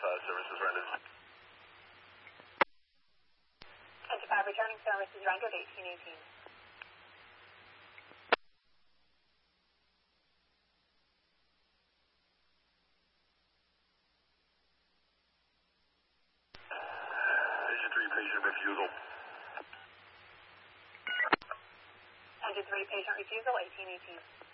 services rendered. Engine 5, returning services rendered 1818. Engine 3, patient refusal. Engine 3, patient refusal 1818.